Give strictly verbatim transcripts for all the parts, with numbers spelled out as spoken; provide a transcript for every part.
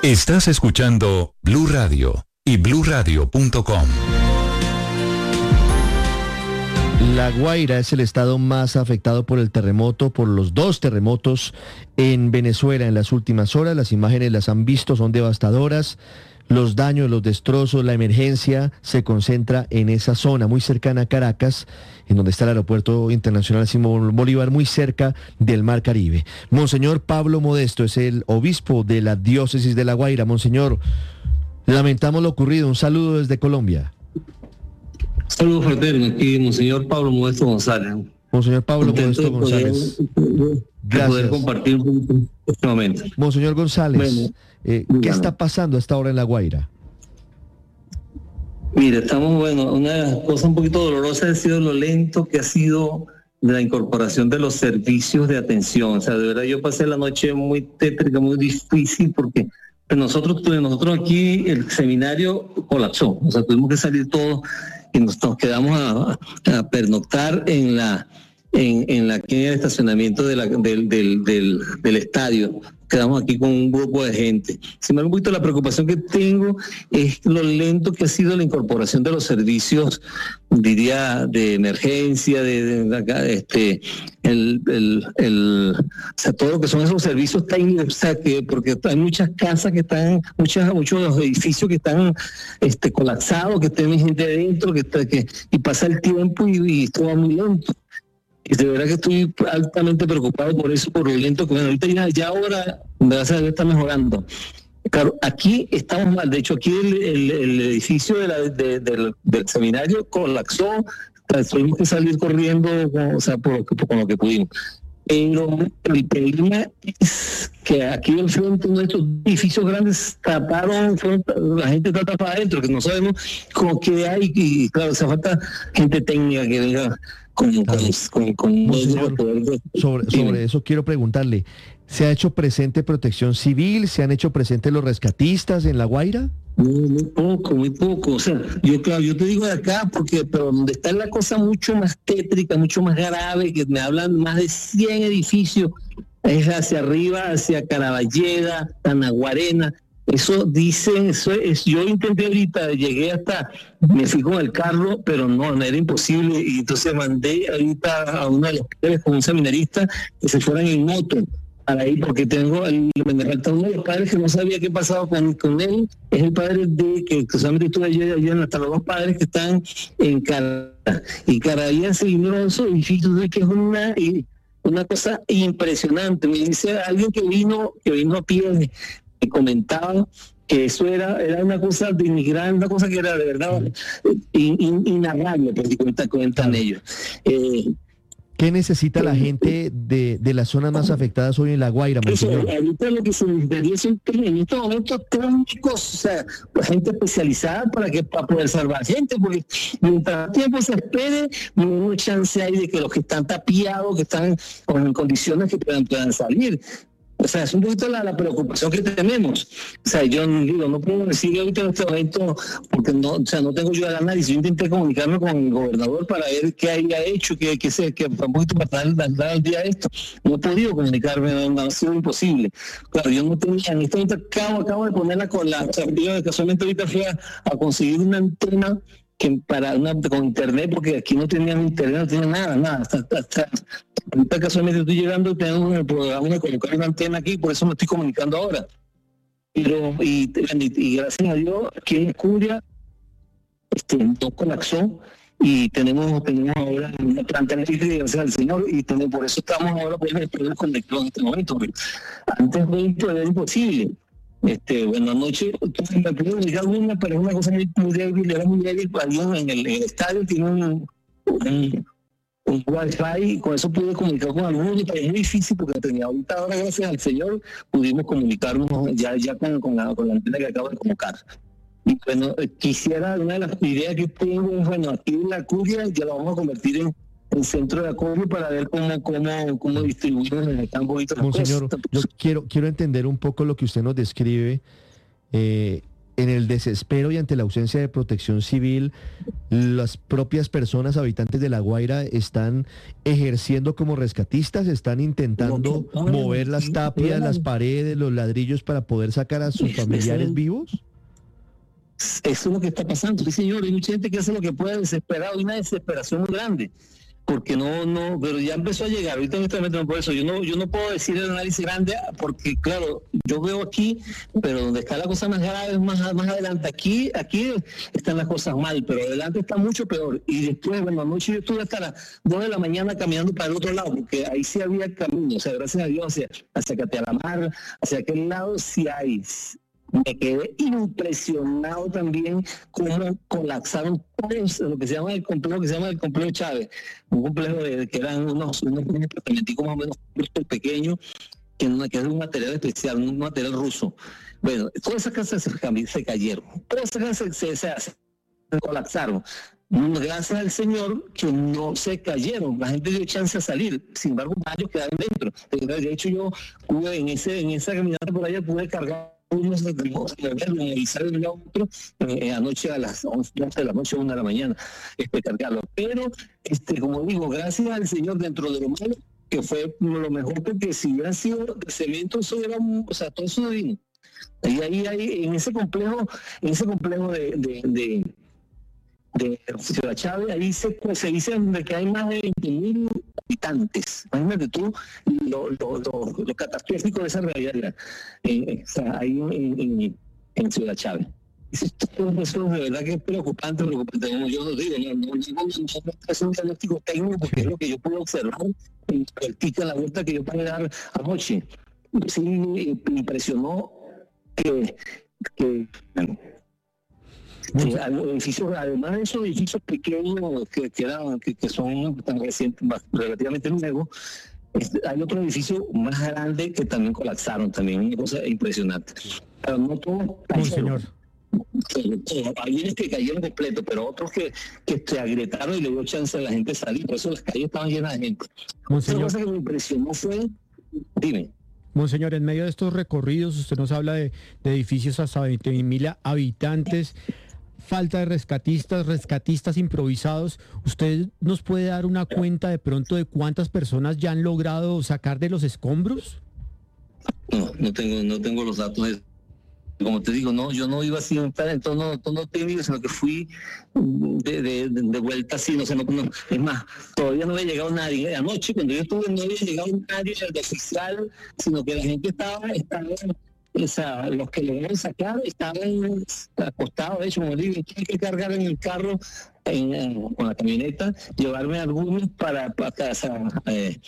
Estás escuchando Blue Radio y blue radio punto com. La Guaira es el estado más afectado por el terremoto, por los dos terremotos en Venezuela en las últimas horas. Las imágenes las han visto, son devastadoras. Los daños, los destrozos, la emergencia se concentra en esa zona muy cercana a Caracas, en donde está el aeropuerto internacional Simón Bolívar, muy cerca del Mar Caribe. Monseñor Pablo Modesto es el obispo de la diócesis de La Guaira. Monseñor, lamentamos lo ocurrido. Un saludo desde Colombia. Saludos fraternos, aquí Monseñor Pablo Modesto González. Monseñor Pablo Contento Modesto González. De poder, de poder compartir un poquito este momento. Monseñor González, bueno, eh, ¿qué bueno. está pasando a esta hora en La Guaira? Mire, estamos, bueno, una cosa un poquito dolorosa ha sido lo lento que ha sido la incorporación de los servicios de atención. O sea, de verdad yo pasé la noche muy tétrica, muy difícil, porque nosotros, nosotros aquí el seminario colapsó. O sea, tuvimos que salir todos y nos, nos quedamos a, a pernoctar en la en, en la línea de estacionamiento de la, del, del, del, del estadio. Quedamos aquí con un grupo de gente. Sin embargo, un poquito la preocupación que tengo es lo lento que ha sido la incorporación de los servicios, diría, de emergencia, de, de, de acá, este, el, el, el, o sea, todo lo que son esos servicios técnicos, o sea, que, porque hay muchas casas que están, muchas, muchos edificios que están, este, colapsados, que tienen gente adentro, que está, que, y pasa el tiempo y, y todo va muy lento. Y de verdad que estoy altamente preocupado por eso, por lo lento que bueno, ahorita ya, ya ahora gracias a Dios está mejorando. Claro, aquí estamos mal, de hecho aquí el, el, el edificio de la, de, del, del seminario colapsó, tuvimos que salir corriendo, o sea, por, por, por lo que pudimos. Pero el problema es que aquí al frente de estos edificios grandes taparon, la gente está tapada adentro, que no sabemos cómo que hay, y claro, hace falta gente técnica que venga con, claro. con, con, con Monseñor, sobre, sobre eso quiero preguntarle, ¿se ha hecho presente Protección Civil? ¿Se han hecho presentes los rescatistas en La Guaira? Muy, muy poco, muy poco. O sea, yo claro, yo te digo de acá porque, pero donde está la cosa mucho más tétrica, mucho más grave, que me hablan más de cien edificios, es hacia arriba, hacia Caraballeda, Tanaguarena. Eso dicen, eso es, yo intenté ahorita, llegué hasta, me fui con el carro, pero no, no era imposible, y entonces mandé ahorita a uno de los padres con un seminarista que se fueran en moto para ahí, porque tengo, el, me falta uno de los padres que no sabía qué pasaba con, con él, es el padre de, que solamente estuve ayer, ayer hasta los dos padres que están en Caraballeda, y Caraballeda se vinieron esos edificios, que es una... Y, una cosa impresionante. Me dice alguien que vino, que vino a pie, me comentaba que eso era, era una cosa de inmigrantes, una cosa que era de verdad in, in, inarrable, porque cuentan, cuentan ellos. Eh, ¿Qué necesita la gente de, de las zonas más afectadas hoy en La Guaira, monseñor? Eso, ahorita lo que se necesitaría son en estos momentos técnicos, o sea, gente especializada para que para poder salvar gente, porque mientras tiempo se espere, no hay chance hay de que los que están tapiados, que están en condiciones que puedan, puedan salir. O sea, es un poquito la, la preocupación que tenemos. O sea, yo digo, no puedo decir ahorita en este momento, porque no, o sea, no tengo yo a nadie. Yo intenté comunicarme con el gobernador para ver qué había hecho, qué, qué sé, que un poquito para dar, dar al día esto. No he podido comunicarme, no, no, ha sido imposible. Claro, yo no tenía, en este momento acabo, acabo de ponerla con la, o sea, yo casualmente ahorita fui a, a conseguir una antena que para una con internet, porque aquí no tenían internet, no tenían nada, nada, hasta, hasta, hasta ahorita casualmente estoy llegando y tengo el programa de colocar una antena aquí, por eso me estoy comunicando ahora. Pero, y, y, y gracias a Dios, aquí en Curia, este, no colapsó, y tenemos, tenemos ahora una planta eléctrica, gracias al Señor, y tenemos, por eso estamos ahora por el conectado en este momento, porque antes de esto era imposible. Este, bueno, anoche me pude dedicar una, pero es una cosa muy, muy débil, era muy débil. En el, en el estadio tiene un, un, un wifi, y con eso pude comunicar con algunos, pero es muy difícil porque tenía ahorita, ahora gracias al Señor, pudimos comunicarnos ya, ya con, con, la, con la antena que acabo de convocar. Y bueno, quisiera, una de las ideas que tengo es, bueno, aquí en la Curia ya la vamos a convertir en el centro de acopio para ver cómo cómo cómo distribuimos en el campo. Monseñor, yo quiero quiero entender un poco lo que usted nos describe. Eh, en el desespero y ante la ausencia de protección civil, las propias personas habitantes de La Guaira están ejerciendo como rescatistas, están intentando mover las tapias, las paredes, los ladrillos para poder sacar a sus familiares vivos? Eso es lo que está pasando, sí señor, hay mucha gente que hace lo que puede desesperado, hay una desesperación muy grande, porque no, no, pero ya empezó a llegar, ahorita honestamente no por eso, yo no, yo no puedo decir el análisis grande, porque claro, yo veo aquí, pero donde está la cosa más grave es más, más adelante, aquí, aquí están las cosas mal, pero adelante está mucho peor, y después, bueno, anoche yo estuve hasta las dos de la mañana caminando para el otro lado, porque ahí sí había camino, o sea, gracias a Dios, hacia, hacia Catealamar, hacia aquel lado sí hay. Me quedé impresionado también cómo colapsaron todos lo que se llama el complejo, que se llama el complejo Chávez, un complejo de, que eran unos, unos apartamenticos más o menos pequeños, que, que es un material especial, un material ruso. Bueno, todas esas casas se, se cayeron, todas esas casas se, se, se, se colapsaron. Gracias al Señor que no se cayeron, la gente dio chance a salir, sin embargo varios quedaron dentro. De hecho yo pude en ese en esa caminata por allá pude cargar unos de y salen de otro eh, anoche a las once de la noche, una de la mañana, este, cargarlo. Pero, este, como digo, gracias al Señor dentro de lo malo, que fue lo mejor, porque si hubiera sido de cemento, eso era, o sea, todo eso vino. Y ahí, ahí, en ese complejo, en ese complejo de, de, de de Ciudad Chávez, ahí se, pues, se dice que hay más de veinte mil habitantes. Imagínate tú lo, lo, lo, lo catastrófico de esa realidad eh, o sea, ahí en, en, en Ciudad Chávez. Eso de verdad que es preocupante, preocupante. Como yo no digo, no, no, no, no es un diagnóstico técnico, porque es lo que yo pude observar en la vuelta que yo pude dar anoche. Sí, me impresionó que, que bueno, Sí, edificios, además de esos edificios pequeños que, que, eran, que, que son tan recientes, más, relativamente nuevos, este, hay otro edificio más grande que también colapsaron, también una cosa impresionante. Pero no todos señor. Hay unos que cayeron completo, pero otros que, que se agrietaron y le dio chance a la gente de salir, por eso las calles estaban llenas de gente. Otra cosa que me impresionó fue, dime. Monseñor, en medio de estos recorridos, usted nos habla de, de edificios hasta veinte mil habitantes, falta de rescatistas, rescatistas improvisados. ¿Usted nos puede dar una cuenta de pronto de cuántas personas ya han logrado sacar de los escombros? No, no tengo, no tengo los datos. Como te digo, no, yo no iba así en tono, tono técnico, sino que fui de, de, de vuelta así, no sé, no, no, es más, todavía no había llegado nadie. Anoche, cuando yo estuve, no había llegado nadie de oficial, sino que la gente estaba, estaba o sea, los que lograron sacar estaban acostados. De hecho, como digo, tuve que cargar en el carro, en, en, con la camioneta, llevarme algunos para, para casa, eh,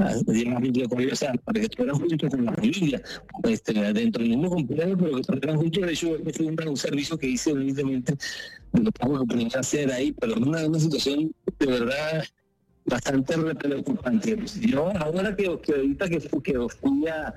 o sea, para que estuvieran juntos con la familia, este, dentro del mismo complejo, pero que estuvieran juntos. De hecho, fue un, un servicio que hice evidentemente, lo tengo que poner a hacer ahí, pero una, una situación de verdad bastante preocupante. Yo ahora que, que ahorita que, que fui a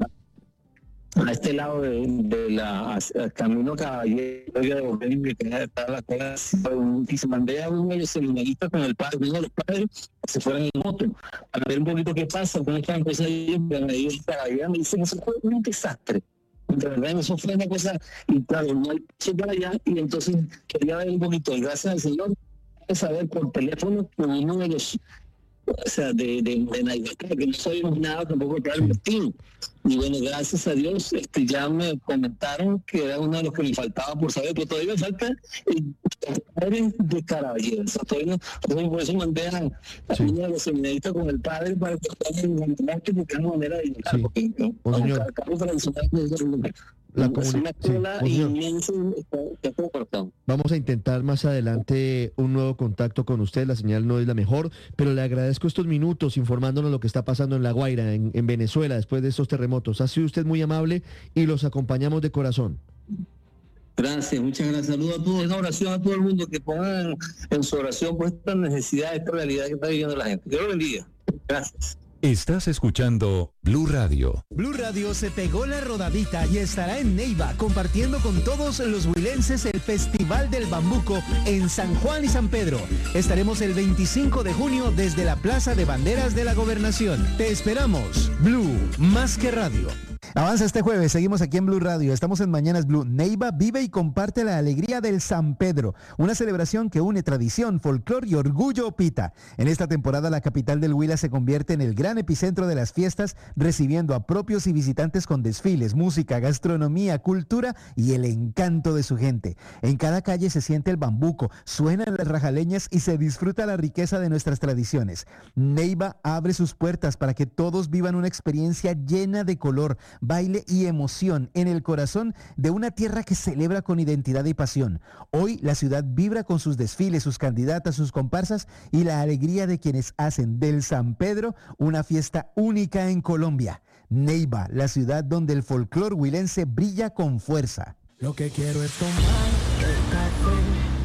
a este lado de, de la a, a Camino Caballero de Bolivia, que está la cosa, y se mandé a uno de los seminaristas con el padre, uno de los padres, se fueron en moto, para ver un poquito qué pasa, cómo están cosas ahí, me dicen, eso fue un desastre. De verdad, eso fue una cosa, y claro, no hay que para allá, y entonces quería ver un poquito, y gracias al Señor, saber por teléfono que uno de los, o sea, de, de, de Naivata, que no sabíamos nada tampoco para el destino. Y bueno, gracias a Dios, este, ya me comentaron que era uno de los que me faltaba por saber, pero todavía me falta el padre de Caraballero. O sea, todavía no, por eso mandé a, a sí. uno de los seminaristas con el padre para que estén en el monte, porque es una manera de llegar, sí. porque no, aunque el carro tradicional no es el lugar. La es una cola sí, inmensa que está cortado. Vamos a intentar más adelante un nuevo contacto con usted. La señal no es la mejor, pero le agradezco estos minutos informándonos lo que está pasando en La Guaira, en, en Venezuela, después de estos terremotos. Ha sido usted muy amable y los acompañamos de corazón. Gracias, muchas gracias. Saludos a todos. Una oración a todo el mundo, que pongan en su oración por esta necesidad, esta realidad que está viviendo la gente. Dios lo bendiga. Gracias. Estás escuchando Blue Radio. Blue Radio se pegó la rodadita y estará en Neiva compartiendo con todos los huilenses el Festival del Bambuco en San Juan y San Pedro. Estaremos el veinticinco de junio desde la Plaza de Banderas de la Gobernación. Te esperamos. Blue, más que radio. Avanza este jueves, seguimos aquí en Blue Radio, estamos en Mañanas Blue. Neiva vive y comparte la alegría del San Pedro, una celebración que une tradición, folclor y orgullo pita. En esta temporada la capital del Huila se convierte en el gran epicentro de las fiestas, recibiendo a propios y visitantes con desfiles, música, gastronomía, cultura y el encanto de su gente. En cada calle se siente el bambuco, suenan las rajaleñas y se disfruta la riqueza de nuestras tradiciones. Neiva abre sus puertas para que todos vivan una experiencia llena de color, baile y emoción en el corazón de una tierra que celebra con identidad y pasión. Hoy la ciudad vibra con sus desfiles, sus candidatas, sus comparsas y la alegría de quienes hacen del San Pedro una fiesta única en Colombia. Neiva, la ciudad donde el folclor huilense brilla con fuerza. Lo que quiero es tomar el café